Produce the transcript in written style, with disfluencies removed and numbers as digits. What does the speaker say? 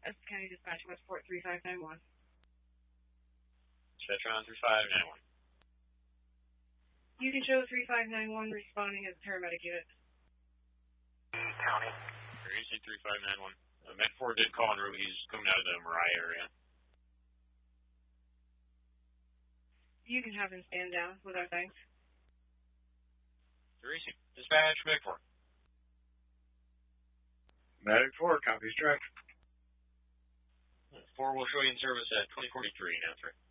Essex County Dispatch, Westport 3591. Dispatch on 3591. You can show 3591 responding as a paramedic unit. County. AC 3591. Med 4 did call en route. He's coming out of the Mariah area. You can have him stand down with our thanks. AC. Dispatch, Med 4. Medic 4, copies direct. 4 will show you in service at 2043 now, 3.